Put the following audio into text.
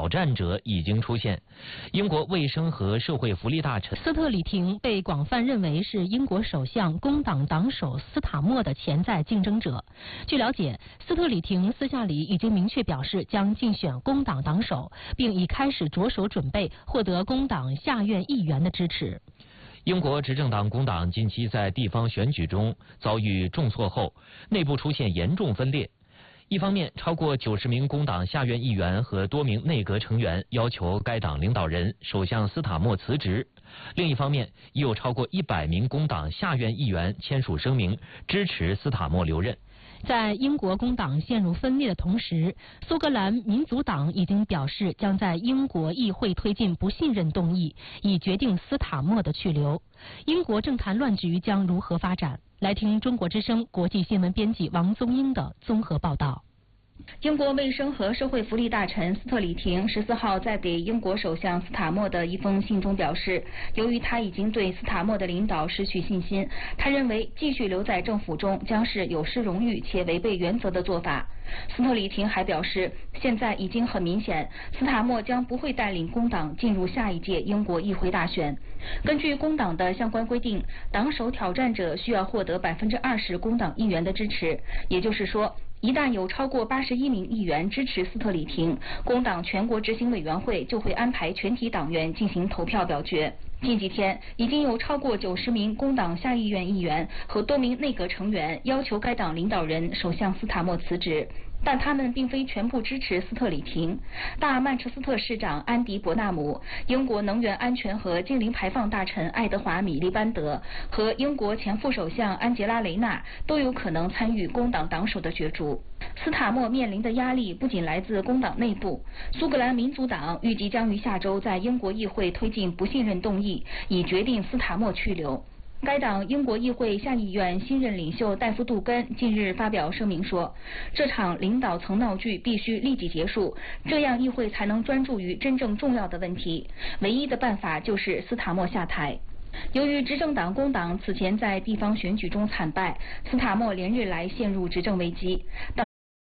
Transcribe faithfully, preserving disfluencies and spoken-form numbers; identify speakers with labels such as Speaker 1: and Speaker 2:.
Speaker 1: 战者已经出现。英国卫生和社会福利大臣
Speaker 2: 斯特里廷被广泛认为是英国首相工党党首斯塔默的潜在竞争者。据了解，斯特里廷私下里已经明确表示将竞选工党党首，并已开始着手准备获得工党下院议员的支持。
Speaker 1: 英国执政党工党近期在地方选举中遭遇重挫后，内部出现严重分裂。一方面，超过九十名工党下院议员和多名内阁成员要求该党领导人首相斯塔默辞职；另一方面，已有超过一百名工党下院议员签署声明支持斯塔默留任。
Speaker 2: 在英国工党陷入分裂的同时，苏格兰民族党已经表示将在英国议会推进不信任动议，以决定斯塔默的去留。英国政坛乱局将如何发展？来听中国之声国际新闻编辑王宗英的综合报道。
Speaker 3: 英国卫生和社会福利大臣斯特里廷十四号在给英国首相斯塔默的一封信中表示，由于他已经对斯塔默的领导失去信心，他认为继续留在政府中将是有失荣誉且违背原则的做法。斯特里廷还表示，现在已经很明显，斯塔默将不会带领工党进入下一届英国议会大选。根据工党的相关规定，党首挑战者需要获得百分之二十工党议员的支持，也就是说，一旦有超过八十一名议员支持斯特里廷，工党全国执行委员会就会安排全体党员进行投票表决。近几天，已经有超过九十名工党下议院议员和多名内阁成员要求该党领导人首相斯塔默辞职，但他们并非全部支持斯特里廷。大曼彻斯特市长安迪·伯纳姆、英国能源安全和净零排放大臣爱德华·米利班德和英国前副首相安吉拉·雷纳都有可能参与工党党首的角逐。斯塔默面临的压力不仅来自工党内部，苏格兰民族党预计将于下周在英国议会推进不信任动议，以决定斯塔默去留。该党英国议会下议院新任领袖戴夫·杜根近日发表声明说，这场领导层闹剧必须立即结束，这样议会才能专注于真正重要的问题。唯一的办法就是斯塔默下台。由于执政党工党此前在地方选举中惨败，斯塔默连日来陷入执政危机。